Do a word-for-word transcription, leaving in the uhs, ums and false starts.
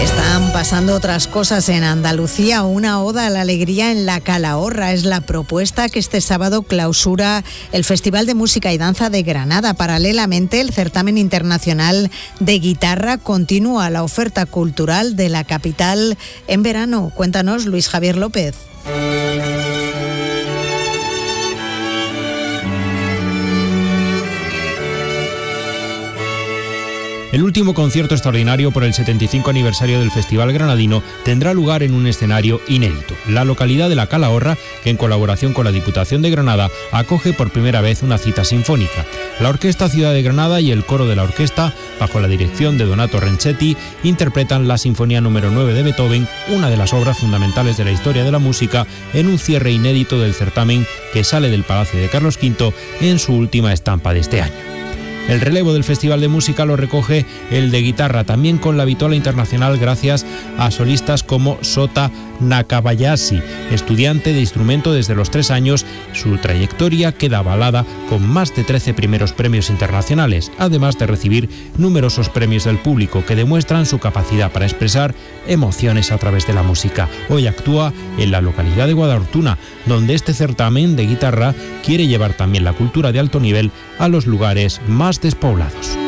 Están pasando otras cosas en Andalucía. Una oda a la alegría en la Calahorra es la propuesta que este sábado clausura el Festival de Música y Danza de Granada. Paralelamente, el certamen internacional de guitarra continúa la oferta cultural de la capital en verano. Cuéntanos, Luis Javier López. El último concierto extraordinario por el setenta y cinco aniversario del Festival Granadino tendrá lugar en un escenario inédito, la localidad de la Calahorra, que en colaboración con la Diputación de Granada acoge por primera vez una cita sinfónica. La Orquesta Ciudad de Granada y el coro de la orquesta, bajo la dirección de Donato Renchetti, interpretan la Sinfonía número nueve de Beethoven, una de las obras fundamentales de la historia de la música, en un cierre inédito del certamen que sale del Palacio de Carlos quinto en su última estampa de este año. El relevo del Festival de Música lo recoge el de guitarra, también con la vitola internacional gracias a solistas como Sota Nakabayashi, estudiante de instrumento desde los tres años. Su trayectoria queda avalada con más de trece primeros premios internacionales, además de recibir numerosos premios del público que demuestran su capacidad para expresar emociones a través de la música. Hoy actúa en la localidad de Guadalhortuna, donde este certamen de guitarra quiere llevar también la cultura de alto nivel a los lugares más despoblados.